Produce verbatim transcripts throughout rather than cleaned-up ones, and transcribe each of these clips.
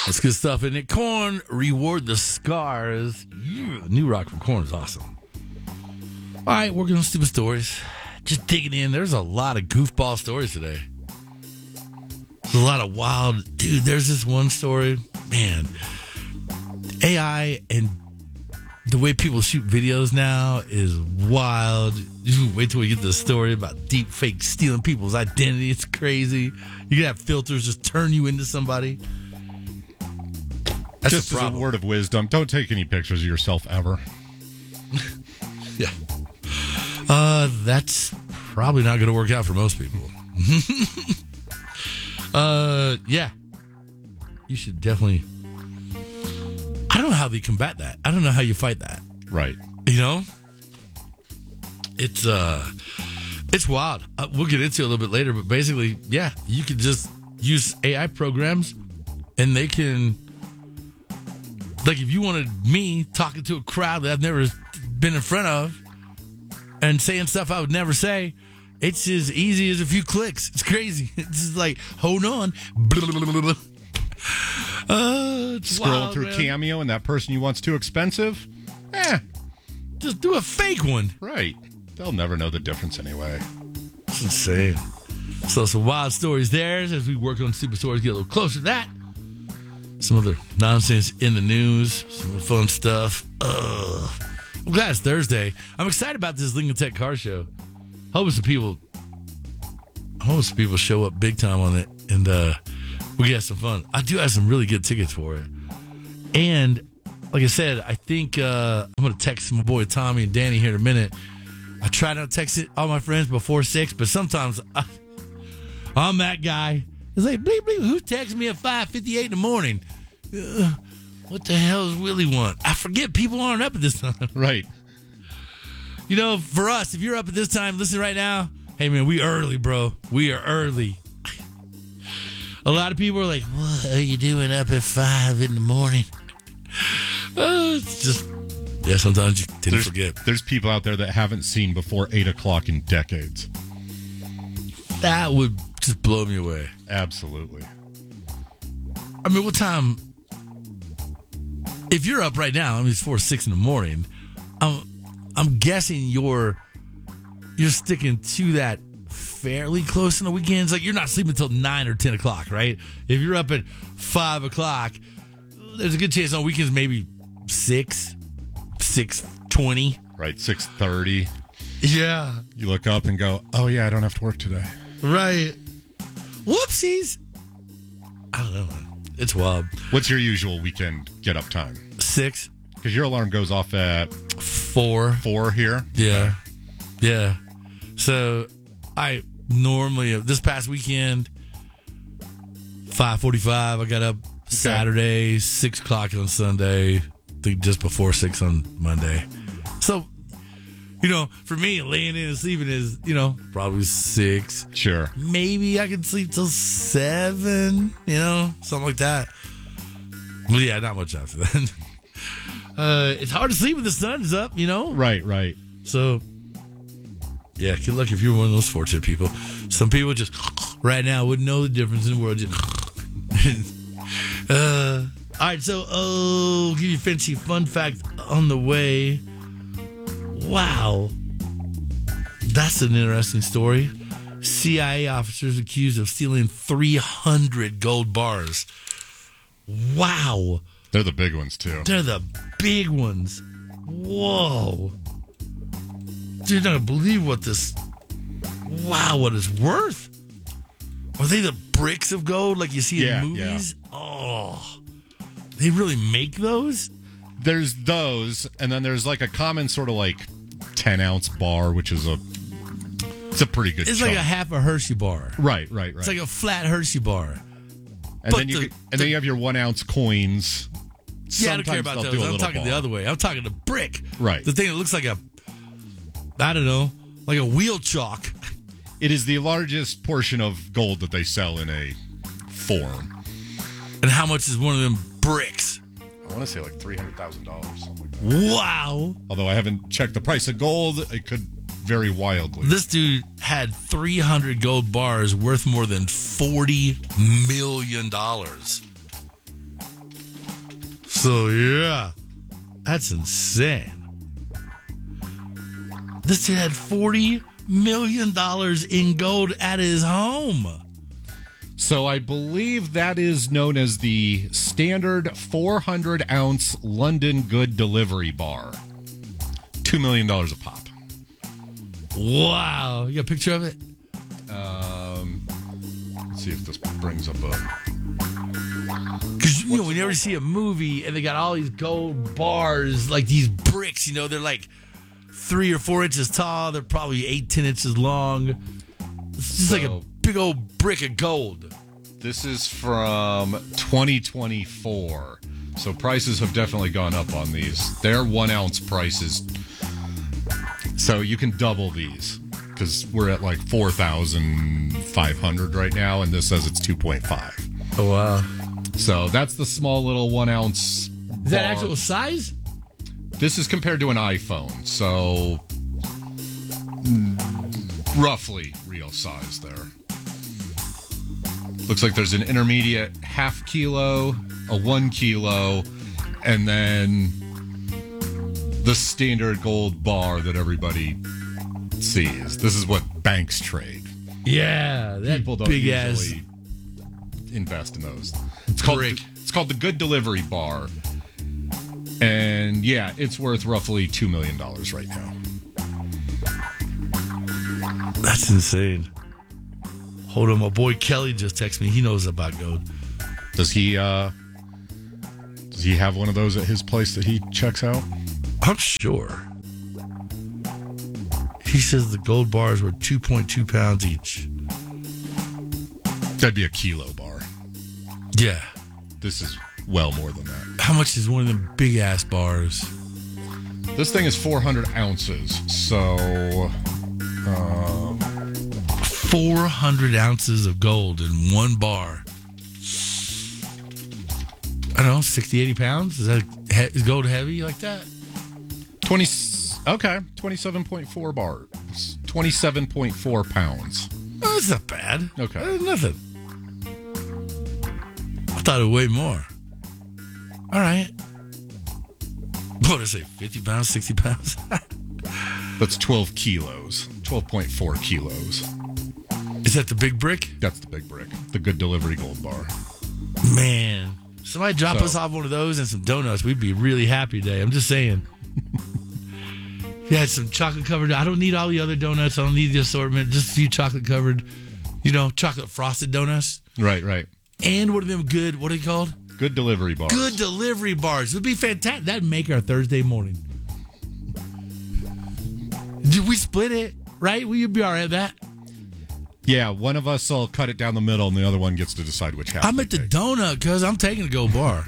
That's good stuff, isn't it? Korn, Reward the Scars. Yeah, new rock from Korn is awesome. All right, working on stupid stories. Just digging in. There's a lot of goofball stories today. There's a lot of wild... Dude, there's this one story. Man, A I and the way people shoot videos now is wild. You wait till we get to the story about deep fake stealing people's identity. It's crazy. You can have filters just turn you into somebody. That's Just as a word of wisdom, don't take any pictures of yourself ever. Yeah. Uh, that's probably not going to work out for most people. uh, yeah. You should definitely... I don't know how they combat that. I don't know how you fight that. Right. You know? It's, uh... It's wild. Uh, we'll get into it a little bit later, but basically, yeah, you can just use A I programs, and they can... Like, if you wanted me talking to a crowd that I've never been in front of and saying stuff I would never say, it's as easy as a few clicks. It's crazy. It's just like, hold on. Uh, it's Scroll wild, through man. Cameo, and that person you want's too expensive? Eh, Just do a fake one. right. They'll never know the difference anyway. It's insane. So, some wild stories there as we work on super stories, get a little closer to that. Some other nonsense in the news, some fun stuff. Ugh. I'm glad it's Thursday. I'm excited about this Lincoln Tech car show. Hope some people, hope some people show up big time on it, and uh, we get some fun. I do have some really good tickets for it, and like I said, I think uh, I'm going to text my boy Tommy and Danny here in a minute. I try not to text it all my friends before six, but sometimes I, I'm that guy. It's like, bleep, bleep, who texts me at five fifty-eight in the morning? Uh, what the hell does Willie want? I forget people aren't up at this time. Right. You know, for us, if you're up at this time, listen right now. Hey, man, we early, bro. We are early. A lot of people are like, what are you doing up at five in the morning? Uh, it's just, yeah, sometimes you tend to There's, forget. there's people out there that haven't seen before eight o'clock in decades. That would just blow me away. Absolutely. I mean, what time? If you're up right now, I mean, it's four, six in the morning. I'm, I'm guessing you're, you're sticking to that fairly close in the weekends. Like, you're not sleeping until nine or ten o'clock, right? If you're up at five o'clock, there's a good chance on weekends maybe six, six twenty. Right. six thirty. Yeah. You look up and go, oh, yeah, I don't have to work today. Right. Whoopsies. I don't know, man. It's wild. What's your usual weekend get-up time? Six. Because your alarm goes off at Four. four here. Yeah. Yeah. So I normally, this past weekend, five forty-five, I got up Saturday, six o'clock on Sunday, I think just before six on Monday. So, you know, for me, laying in and sleeping is, you know, probably six. Sure. Maybe I can sleep till seven, you know, something like that. Well, yeah, not much after that. Uh, it's hard to sleep when the sun's up, you know? Right, right. So, yeah, good luck if you're one of those fortunate people. Some people just, right now, wouldn't know the difference in the world. Just, uh, all right, so, oh, give you a fancy fun fact on the way. Wow. That's an interesting story. C I A officers accused of stealing three hundred gold bars. Wow. They're the big ones, too. They're the big ones. Whoa. Dude, you're not going to believe what this... Wow, what it's worth. Are they the bricks of gold like you see Yeah, in movies? Yeah. Oh. They really make those? There's those, and then there's like a common sort of like ten-ounce bar, which is a... It's a pretty good It's chunk. like a half a Hershey bar. Right, right, right. It's like a flat Hershey bar. And but then you the- and then you have your one-ounce coins. Yeah, I don't care Sometimes about they'll those. do a I'm little talking the bar. other way. I'm talking the brick. Right. The thing that looks like a, I don't know, like a wheel chalk. It is the largest portion of gold that they sell in a form. And how much is one of them bricks? I want to say like three hundred thousand dollars, something like that. Wow. Although I haven't checked the price of gold, it could vary wildly. This dude had three hundred gold bars worth more than forty million dollars. So, yeah, that's insane. This dude had forty million dollars in gold at his home. So I believe that is known as the standard four hundred ounce London Good Delivery Bar. two million dollars a pop. Wow. You got a picture of it? Um, let's see if this brings up a... Because, you know, we never see a movie and they got all these gold bars, like these bricks, you know, they're like three or four inches tall. They're probably eight, ten inches long. It's just so, like a big old brick of gold. This is from twenty twenty-four. So prices have definitely gone up on these. They're one ounce prices. So you can double these because we're at like four thousand five hundred right now. And this says it's two point five. Oh, wow. So that's the small little one ounce. Is bar. That actual size? This is compared to an iPhone. So roughly real size there. Looks like there's an intermediate half kilo, a one kilo, and then the standard gold bar that everybody sees. This is what banks trade. Yeah, that people don't big usually ass. invest in those. It's called the, it's called the Good Delivery Bar, and yeah, it's worth roughly two million dollars right now. That's insane. Hold on, my boy Kelly just texted me. He knows about gold. Does he? uh Does he have one of those at his place that he checks out? I'm sure. He says the gold bars were two point two pounds each. That'd be a kilo bar. Yeah. This is well more than that. How much is one of them big ass bars? This thing is four hundred ounces. So, uh, four hundred ounces of gold in one bar. I don't know, sixty, eighty pounds? Is that is gold heavy like that? twenty, okay, twenty-seven point four bars. twenty-seven point four pounds. Oh, that's not bad. Okay. That's nothing. I thought it weighed more. All right. What did I say, fifty pounds, sixty pounds? That's twelve kilos. twelve point four kilos. Is that the big brick? That's the big brick. The Good Delivery Gold Bar. Man, somebody drop so, us off one of those and some donuts. We'd be really happy today. I'm just saying. If you had some chocolate covered, I don't need all the other donuts. I don't need the assortment. Just a few chocolate covered, you know, chocolate frosted donuts. Right, right. And what are them good, what are they called? Good Delivery Bars. Good Delivery Bars. It would be fantastic. That'd make our Thursday morning. Did we split it, right? Will you be all right with that? Yeah, one of us will cut it down the middle, and the other one gets to decide which half. I'm at the take. donut because I'm taking a gold bar.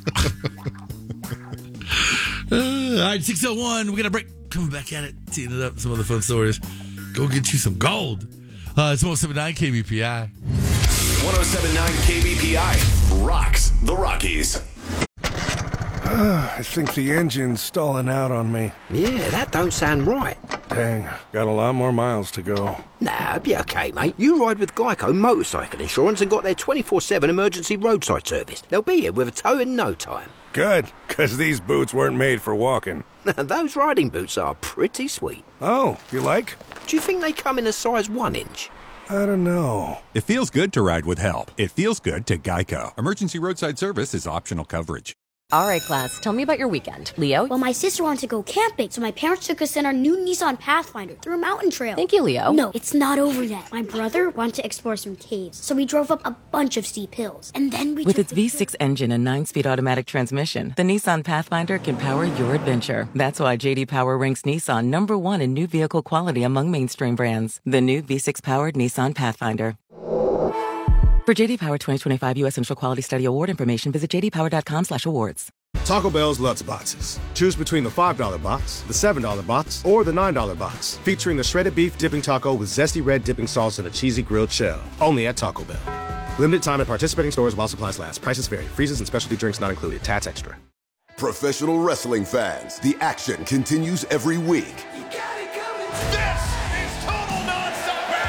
uh, all right, six oh one. We're going to break. Coming back at it, teeing it up, some other fun stories. Go get you some gold. Uh, it's one oh seven point nine K B P I. one oh seven point nine K B P I rocks the Rockies. Uh, I think the engine's stalling out on me. Yeah, that don't sound right. Dang, got a lot more miles to go. Nah, it'll be okay, mate. You ride with Geico Motorcycle Insurance and got their twenty-four seven emergency roadside service. They'll be here with a tow in no time. Good, because these boots weren't made for walking. Those riding boots are pretty sweet. Oh, you like? Do you think they come in a size one inch? I don't know. It feels good to ride with help. It feels good to Geico. Emergency roadside service is optional coverage. All right, class, tell me about your weekend. Leo? Well, my sister wanted to go camping, so my parents took us in our new Nissan Pathfinder through a mountain trail. Thank you, Leo. No, it's not over yet. My brother wanted to explore some caves, so we drove up a bunch of steep hills. And then we With took its the V six engine and nine-speed automatic transmission, the Nissan Pathfinder can power your adventure. That's why J D Power ranks Nissan number one in new vehicle quality among mainstream brands. The new V six-powered Nissan Pathfinder. For J D Power twenty twenty-five U S Central Quality Study Award information, visit j d power dot com slash awards. Taco Bell's Lutz Boxes. Choose between the five dollar box, the seven dollar box, or the nine dollar box, featuring the shredded beef dipping taco with zesty red dipping sauce and a cheesy grilled shell. Only at Taco Bell. Limited time at participating stores while supplies last. Prices vary. Freezes and specialty drinks not included. Tats extra. Professional wrestling fans, the action continues every week. You got it coming. This is total nonstop action.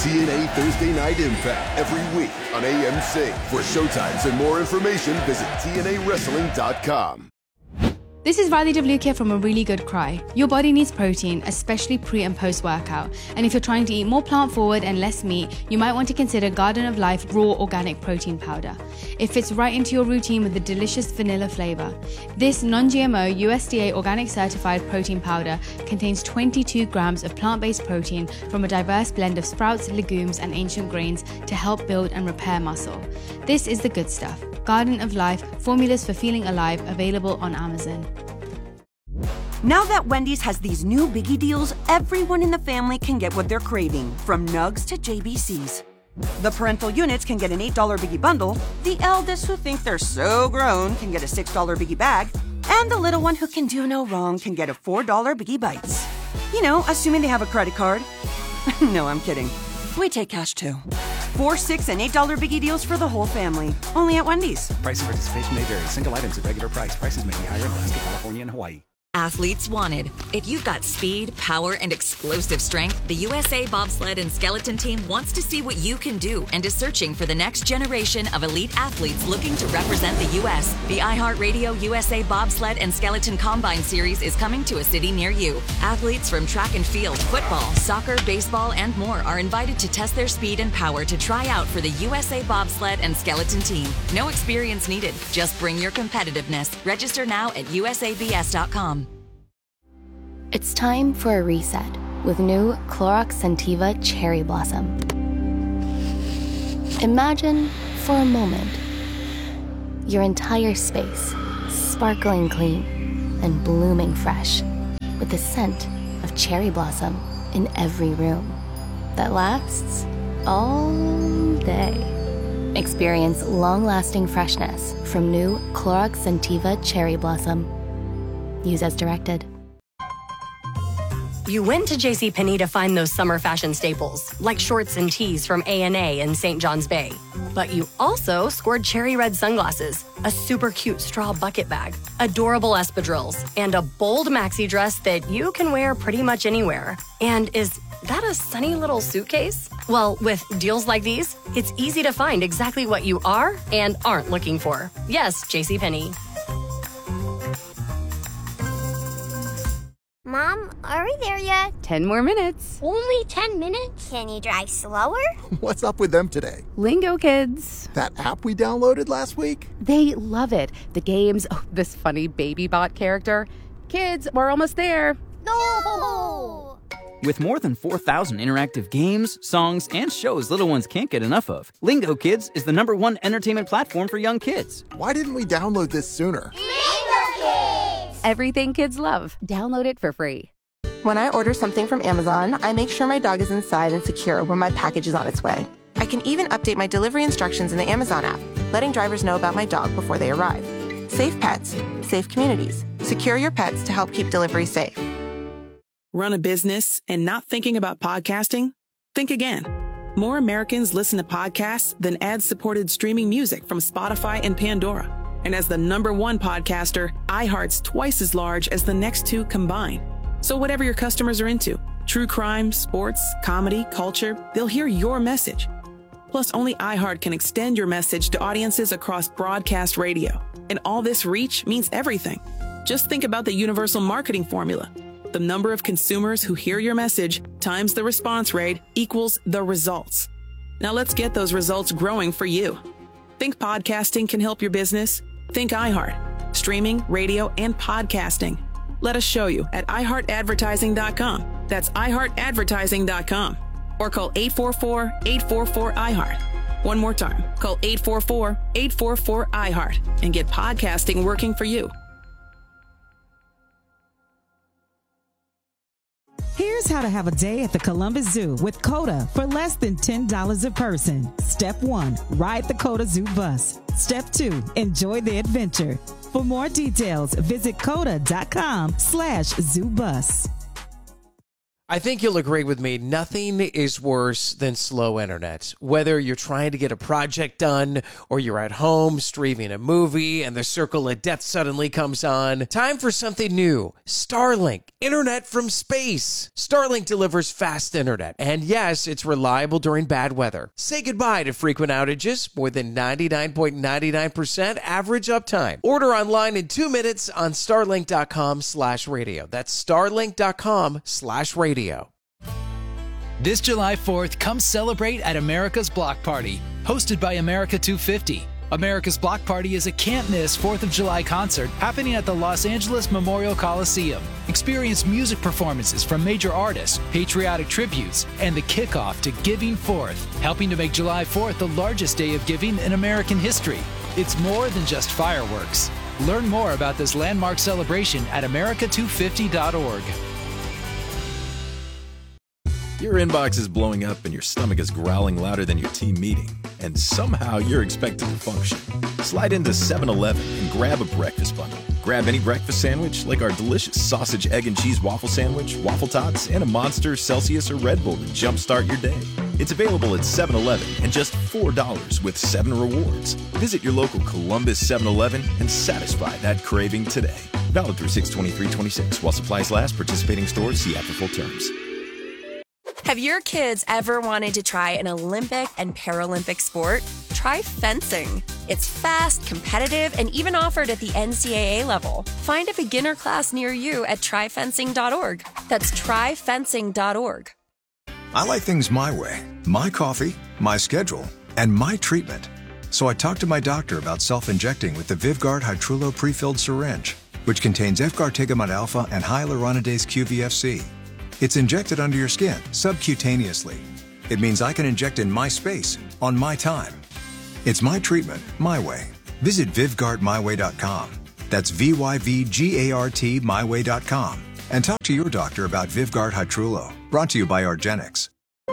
T N A Thursday Night Impact every week on A M C. For showtimes and more information, visit T N A wrestling dot com. This is Riley Devlukia from A Really Good Cry. Your body needs protein, especially pre and post workout. And if you're trying to eat more plant forward and less meat, you might want to consider Garden of Life Raw Organic Protein Powder. It fits right into your routine with a delicious vanilla flavor. This non-G M O U S D A organic certified protein powder contains twenty-two grams of plant-based protein from a diverse blend of sprouts, legumes, and ancient grains to help build and repair muscle. This is the good stuff. Garden of Life, formulas for feeling alive, available on Amazon. Now that Wendy's has these new biggie deals, everyone in the family can get what they're craving, from nugs to J B Cs. The parental units can get an eight dollar biggie bundle, the eldest who think they're so grown can get a six dollar biggie bag, and the little one who can do no wrong can get a four dollar biggie bites. You know, assuming they have a credit card. No, I'm kidding. We take cash too. Four, six, and eight dollar biggie deals for the whole family. Only at Wendy's. Price and participation may vary. Single items at regular price. Prices may be higher in Alaska, California, and Hawaii. Athletes wanted. If you've got speed, power, and explosive strength, the U S A Bobsled and Skeleton Team wants to see what you can do and is searching for the next generation of elite athletes looking to represent the U S. The iHeartRadio U S A Bobsled and Skeleton Combine Series is coming to a city near you. Athletes from track and field, football, soccer, baseball, and more are invited to test their speed and power to try out for the U S A Bobsled and Skeleton Team. No experience needed. Just bring your competitiveness. Register now at U S A B S dot com. It's time for a reset with new Clorox Scentiva Cherry Blossom. Imagine, for a moment, your entire space sparkling clean and blooming fresh with the scent of cherry blossom in every room that lasts all day. Experience long-lasting freshness from new Clorox Scentiva Cherry Blossom. Use as directed. You went to JCPenney to find those summer fashion staples, like shorts and tees from A and A and Saint John's Bay. But you also scored cherry red sunglasses, a super cute straw bucket bag, adorable espadrilles, and a bold maxi dress that you can wear pretty much anywhere. And is that a sunny little suitcase? Well, with deals like these, it's easy to find exactly what you are and aren't looking for. Yes, JCPenney. Mom, are we there yet? Ten more minutes. Only ten minutes? Can you drive slower? What's up with them today? Lingo Kids. That app we downloaded last week? They love it. The games, oh, this funny baby bot character. Kids, we're almost there. No! With more than four thousand interactive games, songs, and shows little ones can't get enough of, Lingo Kids is the number one entertainment platform for young kids. Why didn't we download this sooner? Everything kids love. Download it for free. When I order something from Amazon, I make sure my dog is inside and secure when my package is on its way. I can even update my delivery instructions in the Amazon app, letting drivers know about my dog before they arrive. Safe pets, safe communities. Secure your pets to help keep delivery safe. Run a business and not thinking about podcasting? Think again. More Americans listen to podcasts than ad-supported streaming music from Spotify and Pandora. And as the number one podcaster, iHeart's twice as large as the next two combined. So whatever your customers are into, true crime, sports, comedy, culture, they'll hear your message. Plus, only iHeart can extend your message to audiences across broadcast radio. And all this reach means everything. Just think about the universal marketing formula. The number of consumers who hear your message times the response rate equals the results. Now let's get those results growing for you. Think podcasting can help your business? Think iHeart. Streaming, radio, and podcasting. Let us show you at i heart advertising dot com. That's i heart advertising dot com. Or call eight four four, eight four four, I heart. One more time. Call eight four four, eight four four, I heart and get podcasting working for you. Here's how to have a day at the Columbus Zoo with COTA for less than ten dollars a person. Step one, ride the COTA Zoo bus. Step two, enjoy the adventure. For more details, visit coda dot com slash zoo bus. I think you'll agree with me. Nothing is worse than slow internet. Whether you're trying to get a project done or you're at home streaming a movie and the circle of death suddenly comes on. Time for something new. Starlink. Internet from space. Starlink delivers fast internet. And yes, it's reliable during bad weather. Say goodbye to frequent outages. More than ninety-nine point nine nine percent average uptime. Order online in two minutes on starlink.com slash radio. That's starlink.com slash radio. This July fourth, come celebrate at America's Block Party, hosted by America two fifty. America's Block Party is a can't-miss fourth of July concert happening at the Los Angeles Memorial Coliseum. Experience music performances from major artists, patriotic tributes, and the kickoff to Giving Fourth, helping to make July fourth the largest day of giving in American history. It's more than just fireworks. Learn more about this landmark celebration at america two fifty dot org. Your inbox is blowing up and your stomach is growling louder than your team meeting, and somehow you're expected to function. Slide into seven eleven and grab a breakfast bundle. Grab any breakfast sandwich like our delicious sausage, egg, and cheese waffle sandwich, waffle tots, and a Monster, Celsius, or Red Bull to jumpstart your day. It's available at seven eleven and just four dollars with seven rewards. Visit your local Columbus seven eleven and satisfy that craving today. Valid through six twenty-three twenty-six. While supplies last, participating stores see app for full terms. Have your kids ever wanted to try an Olympic and Paralympic sport? Try fencing. It's fast, competitive, and even offered at the N C double A level. Find a beginner class near you at try fencing dot org. That's try fencing dot org. I like things my way. My coffee, my schedule, and my treatment. So I talked to my doctor about self-injecting with the Vyvgart Hytrulo pre-filled syringe, which contains efgartigimod alpha and hyaluronidase Q V F C. It's injected under your skin, subcutaneously. It means I can inject in my space, on my time. It's my treatment, my way. Visit Vyvgart my way dot com. That's V Y V G A R T my way dot com. And talk to your doctor about Vyvgart Hytrulo. Brought to you by argenx.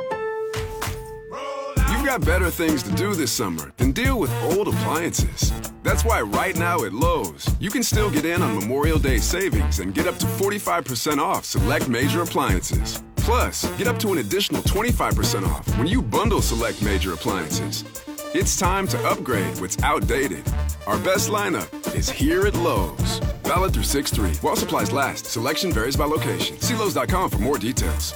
You've got better things to do this summer than deal with old appliances. That's why right now at Lowe's, you can still get in on Memorial Day savings and get up to forty-five percent off select major appliances. Plus, get up to an additional twenty-five percent off when you bundle select major appliances. It's time to upgrade what's outdated. Our best lineup is here at Lowe's. Valid through six three. While supplies last, selection varies by location. See Lowe's dot com for more details.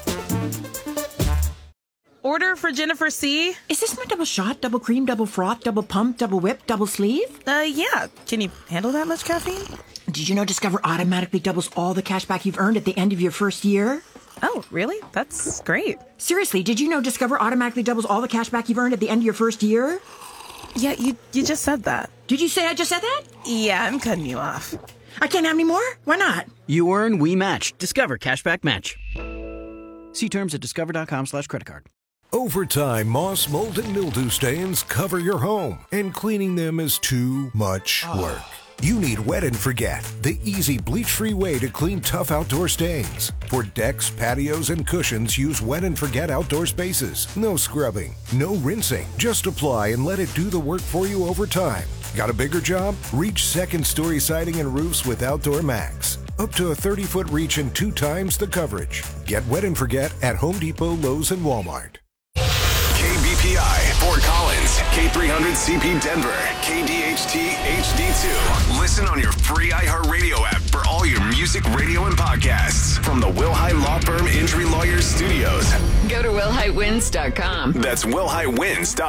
Order for Jennifer C. Is this my double shot, double cream, double froth, double pump, double whip, double sleeve? Uh, yeah. Can you handle that much caffeine? Did you know Discover automatically doubles all the cash back you've earned at the end of your first year? Oh, really? That's great. Seriously, did you know Discover automatically doubles all the cash back you've earned at the end of your first year? Yeah, you you just said that. Did you say I just said that? Yeah, I'm cutting you off. I can't have any more? Why not? You earn, we match. Discover Cashback Match. See terms at discover.com slash credit card. Over time, moss, mold, and mildew stains cover your home, and cleaning them is too much work. You need Wet and Forget, the easy bleach-free way to clean tough outdoor stains. For decks, patios, and cushions, use Wet and Forget Outdoor Spaces. No scrubbing, no rinsing. Just apply and let it do the work for you over time. Got a bigger job? Reach second-story siding and roofs with Outdoor Max. Up to a thirty-foot reach and two times the coverage. Get Wet and Forget at Home Depot, Lowe's, and Walmart. K B P I, Fort Collins, K three hundred C P Denver, K D H T H D two. Listen on your free iHeartRadio app for all your music, radio, and podcasts from the Wilhite Law Firm Injury Lawyers Studios. Go to Wilhite Wins dot com. That's Wilhite Wins dot com.